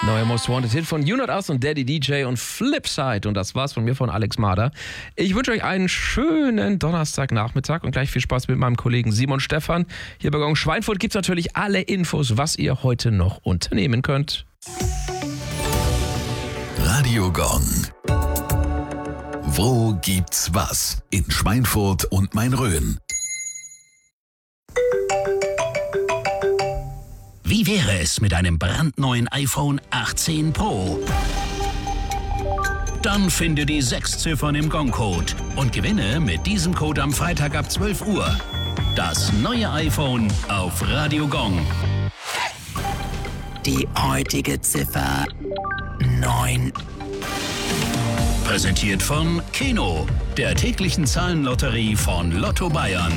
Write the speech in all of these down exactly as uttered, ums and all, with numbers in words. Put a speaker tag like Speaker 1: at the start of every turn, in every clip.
Speaker 1: Neuer Most Wanted Hit von You Not Us und Daddy D J und Flipside. Und das war's von mir, von Alex Mader. Ich wünsche euch einen schönen Donnerstagnachmittag und gleich viel Spaß mit meinem Kollegen Simon Stephan. Hier bei Gong Schweinfurt gibt's natürlich alle Infos, was ihr heute noch unternehmen könnt.
Speaker 2: Radio Gong. Wo gibt's was? In Schweinfurt und Main-Rhön.
Speaker 3: Wie wäre es mit einem brandneuen iPhone achtzehn Pro? Dann finde die sechs Ziffern im Gong-Code und gewinne mit diesem Code am Freitag ab zwölf Uhr das neue iPhone auf Radio Gong.
Speaker 4: Die heutige Ziffer neun.
Speaker 3: Präsentiert von Keno, der täglichen Zahlenlotterie von Lotto Bayern.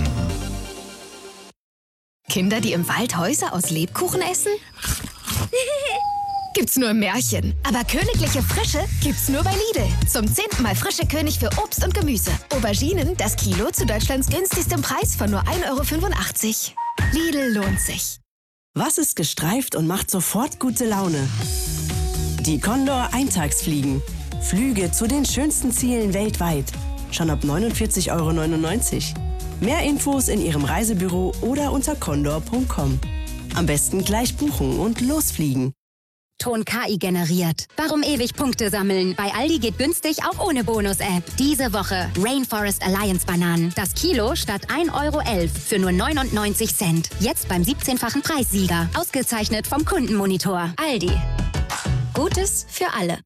Speaker 5: Kinder, die im Wald Häuser aus Lebkuchen essen? Gibt's nur im Märchen. Aber königliche Frische gibt's nur bei Lidl. Zum zehnten Mal frische König für Obst und Gemüse. Auberginen, das Kilo zu Deutschlands günstigstem Preis von nur ein Euro fünfundachtzig. Lidl lohnt sich.
Speaker 6: Was ist gestreift und macht sofort gute Laune? Die Condor Eintagsfliegen. Flüge zu den schönsten Zielen weltweit. Schon ab neunundvierzig Euro neunundneunzig. Mehr Infos in Ihrem Reisebüro oder unter condor punkt com. Am besten gleich buchen und losfliegen.
Speaker 7: Ton K I generiert. Warum ewig Punkte sammeln? Bei Aldi geht günstig auch ohne Bonus-App. Diese Woche Rainforest Alliance Bananen. Das Kilo statt ein Euro elf für nur neunundneunzig Cent. Jetzt beim siebzehnfachen Preissieger. Ausgezeichnet vom Kundenmonitor. Aldi. Gutes für alle.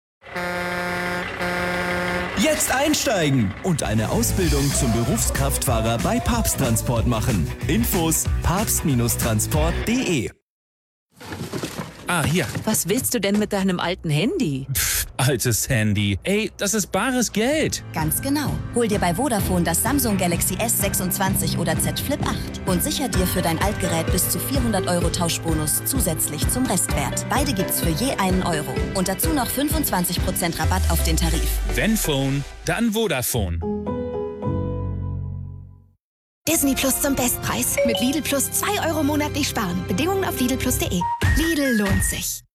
Speaker 8: Jetzt einsteigen und eine Ausbildung zum Berufskraftfahrer bei Papst Transport machen. Infos papst Transport punkt de.
Speaker 9: Ah, hier.
Speaker 10: Was willst du denn mit deinem alten Handy?
Speaker 9: Pff, altes Handy. Ey, das ist bares Geld.
Speaker 11: Ganz genau. Hol dir bei Vodafone das Samsung Galaxy S sechsundzwanzig oder Z Flip acht und sicher dir für dein Altgerät bis zu vierhundert Euro Tauschbonus zusätzlich zum Restwert. Beide gibt's für je einen Euro. Und dazu noch fünfundzwanzig Prozent Rabatt auf den Tarif.
Speaker 9: Wenn Phone, dann Vodafone.
Speaker 5: Disney Plus zum Bestpreis. Mit Lidl Plus zwei Euro monatlich sparen. Bedingungen auf lidl plus punkt de. Lidl lohnt sich.